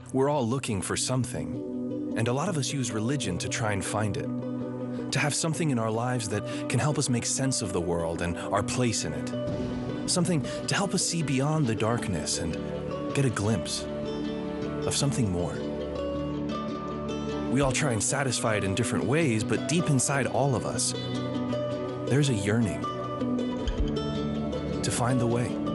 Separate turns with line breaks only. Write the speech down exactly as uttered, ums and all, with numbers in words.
We're all looking for something, and a lot of us use religion to try and find it. To have something in our lives that can help us make sense of the world and our place in it. Something to help us see beyond the darkness and get a glimpse of something more. We all try and satisfy it in different ways, but deep inside all of us, there's a yearning to find the way.